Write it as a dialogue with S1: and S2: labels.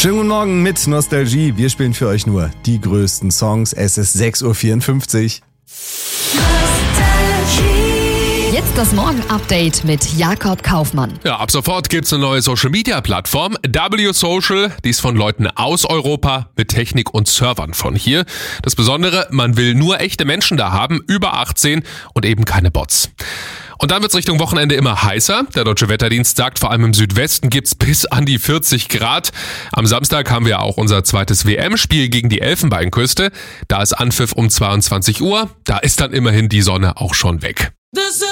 S1: Schönen guten Morgen mit Nostalgie. Wir spielen für euch nur die größten Songs. Es ist 6.54 Uhr.
S2: Jetzt das Morgen-Update mit Jakob Kaufmann.
S3: Ja, ab sofort gibt's eine neue Social-Media-Plattform, W-Social. Die ist von Leuten aus Europa mit Technik und Servern von hier. Das Besondere, man will nur echte Menschen da haben, über 18 und eben keine Bots. Und dann wird's Richtung Wochenende immer heißer. Der Deutsche Wetterdienst sagt, vor allem im Südwesten gibt's bis an die 40 Grad. Am Samstag haben wir auch unser zweites WM-Spiel gegen die Elfenbeinküste. Da ist Anpfiff um 22 Uhr. Da ist dann immerhin die Sonne auch schon weg.